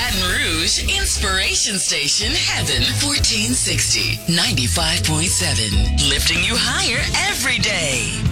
Baton Rouge Inspiration Station Heaven 1460 95.7. Lifting you higher every day.